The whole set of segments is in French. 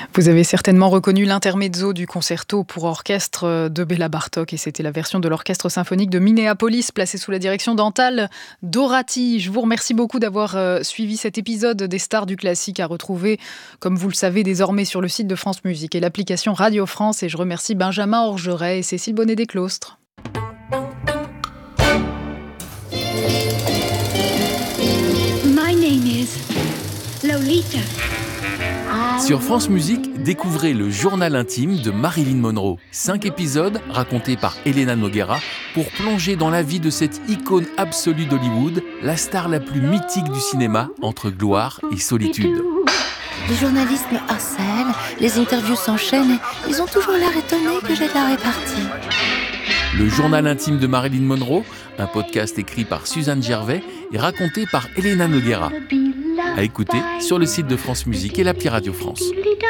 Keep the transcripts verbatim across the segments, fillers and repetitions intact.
Vous avez certainement reconnu l'intermezzo du concerto pour orchestre de Béla Bartók et c'était la version de l'orchestre symphonique de Minneapolis placée sous la direction d'Antal Dorati. Je vous remercie beaucoup d'avoir suivi cet épisode des Stars du classique à retrouver, comme vous le savez, désormais sur le site de France Musique et l'application Radio France. Et je remercie Benjamin Orgeret et Cécile Bonnet-Desclostres. My name is Lolita. Sur France Musique, découvrez le journal intime de Marilyn Monroe. Cinq épisodes racontés par Elena Noguera pour plonger dans la vie de cette icône absolue d'Hollywood, la star la plus mythique du cinéma entre gloire et solitude. Les journalistes me harcèlent, les interviews s'enchaînent et ils ont toujours l'air étonnés que j'ai de la répartie. Le journal intime de Marilyn Monroe, un podcast écrit par Suzanne Gervais et raconté par Elena Noguera. À écouter sur le site de France Musique et l'appli Radio France.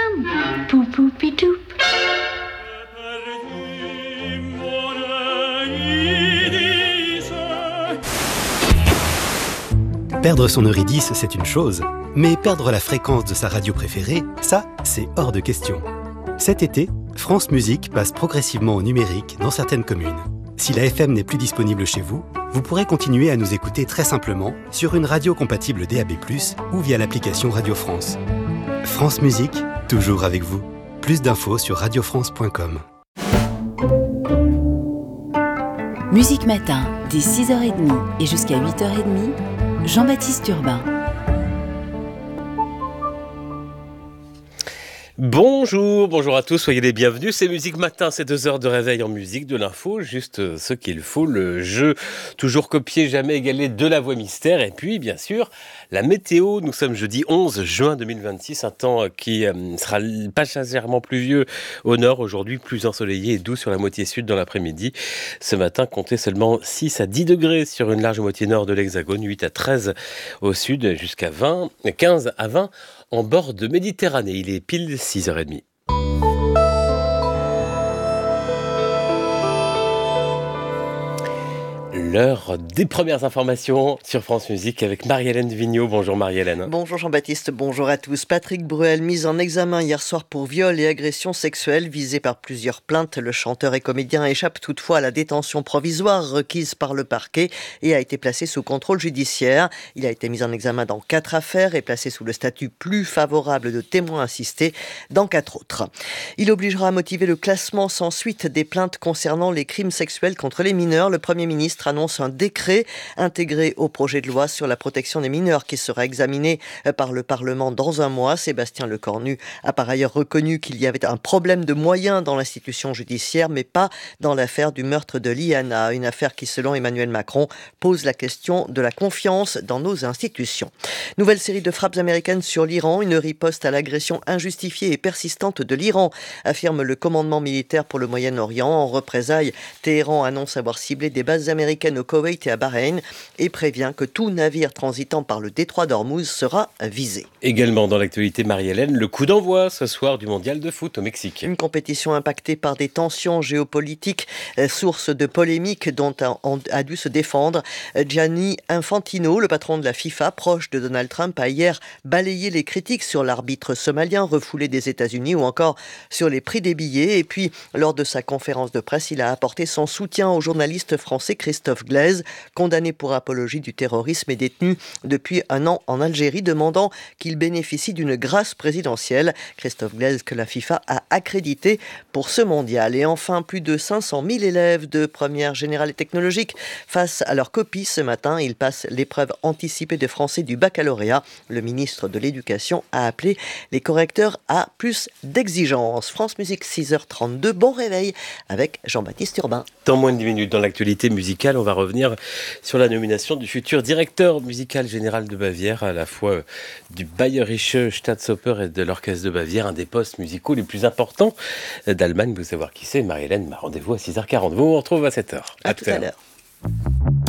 Perdre son Eurydice, c'est une chose, mais perdre la fréquence de sa radio préférée, ça, c'est hors de question. Cet été, France Musique passe progressivement au numérique dans certaines communes. Si la F M n'est plus disponible chez vous, vous pourrez continuer à nous écouter très simplement sur une radio compatible D A B plus, ou via l'application Radio France. France Musique, toujours avec vous. Plus d'infos sur radio france point com. Musique Matin, dès six heures trente et jusqu'à huit heures trente, Jean-Baptiste Urbain. Bonjour, bonjour à tous, soyez les bienvenus. C'est Musique Matin, c'est deux heures de réveil en musique, de l'info, juste ce qu'il faut, le jeu toujours copié, jamais égalé de la voix mystère. Et puis, bien sûr, la météo. Nous sommes jeudi onze juin deux mille vingt-six, un temps qui euh, sera passagèrement pluvieux au nord, aujourd'hui plus ensoleillé et doux sur la moitié sud dans l'après-midi. Ce matin, comptez seulement six à dix degrés sur une large moitié nord de l'Hexagone, huit à treize au sud, jusqu'à vingt, quinze à vingt en bord de Méditerranée. Il est pile six heures trente. L'heure des premières informations sur France Musique avec Marie-Hélène Vigneault. Bonjour Marie-Hélène. Bonjour Jean-Baptiste, bonjour à tous. Patrick Bruel, mis en examen hier soir pour viol et agression sexuelle, visé par plusieurs plaintes. Le chanteur et comédien échappe toutefois à la détention provisoire requise par le parquet et a été placé sous contrôle judiciaire. Il a été mis en examen dans quatre affaires et placé sous le statut plus favorable de témoin assisté dans quatre autres. Il obligera à motiver le classement sans suite des plaintes concernant les crimes sexuels contre les mineurs. Le Premier ministre annonce un décret intégré au projet de loi sur la protection des mineurs qui sera examiné par le Parlement dans un mois. Sébastien Lecornu a par ailleurs reconnu qu'il y avait un problème de moyens dans l'institution judiciaire, mais pas dans l'affaire du meurtre de Liana, une affaire qui, selon Emmanuel Macron, pose la question de la confiance dans nos institutions. Nouvelle série de frappes américaines sur l'Iran, une riposte à l'agression injustifiée et persistante de l'Iran, affirme le commandement militaire pour le Moyen-Orient. En représailles, Téhéran annonce avoir ciblé des bases américaines au Koweït et à Bahreïn et prévient que tout navire transitant par le détroit d'Ormuz sera visé. Également dans l'actualité, Marie-Hélène, le coup d'envoi ce soir du mondial de foot au Mexique. Une compétition impactée par des tensions géopolitiques, source de polémiques dont a dû se défendre Gianni Infantino, le patron de la FIFA, proche de Donald Trump, a hier balayé les critiques sur l'arbitre somalien refoulé des États-Unis ou encore sur les prix des billets. Et puis, lors de sa conférence de presse, il a apporté son soutien au journaliste français Christophe Glaise, condamné pour apologie du terrorisme et détenu depuis un an en Algérie, demandant qu'il bénéficie d'une grâce présidentielle. Christophe Glaise que la FIFA a accrédité pour ce mondial. Et enfin, plus de cinq cent mille élèves de première générale et technologique face à leur copie ce matin. Ils passent l'épreuve anticipée de français du baccalauréat. Le ministre de l'Éducation a appelé les correcteurs à plus d'exigence. France Musique, six heures trente-deux. Bon réveil avec Jean-Baptiste Urbain. Dans moins de dix minutes, dans l'actualité musicale, on va revenir sur la nomination du futur directeur musical général de Bavière, à la fois du Bayerische Staatsoper et de l'Orchestre de Bavière, un des postes musicaux les plus importants d'Allemagne. Vous savez qui c'est, Marie-Hélène, rendez-vous à six heures quarante. Vous, on retrouve à sept heures. À, à tout à l'heure.